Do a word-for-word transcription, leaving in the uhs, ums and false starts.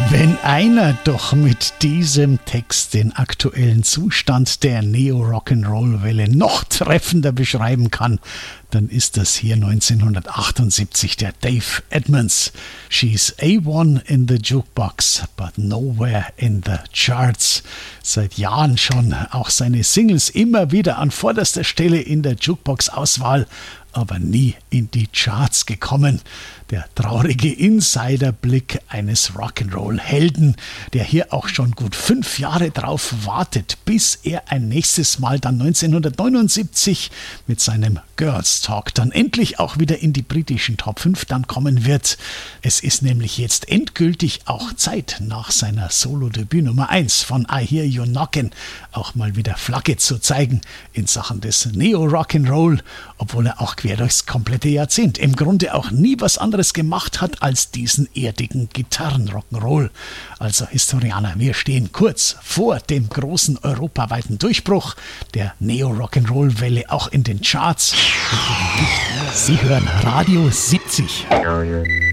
Wenn einer doch mit diesem Text den aktuellen Zustand der Neo-Rock'n'Roll-Welle noch treffender beschreiben kann, dann ist das hier neunzehnhundertachtundsiebzig der Dave Edmunds. She's A one in the jukebox, but nowhere in the charts. Seit Jahren schon auch seine Singles immer wieder an vorderster Stelle in der Jukebox-Auswahl, aber nie in die Charts gekommen. Der traurige Insiderblick eines Rock'n'Roll-Helden, der hier auch schon gut fünf Jahre drauf wartet, bis er ein nächstes Mal dann neunzehnhundertneunundsiebzig mit seinem Girls Talk dann endlich auch wieder in die britischen Top fünf dann kommen wird. Es ist nämlich jetzt endgültig auch Zeit, nach seiner Solo-Debüt Nummer eins von I Hear You Knockin' auch mal wieder Flagge zu zeigen in Sachen des Neo-Rock'n'Roll, obwohl er auch quer durchs komplette Jahrzehnt im Grunde auch nie was anderes gemacht hat als diesen erdigen Gitarren-Rock'n'Roll. Also Historianer, wir stehen kurz vor dem großen europaweiten Durchbruch der Neo-Rock'n'Roll-Welle auch in den Charts. Sie hören Radio siebzig.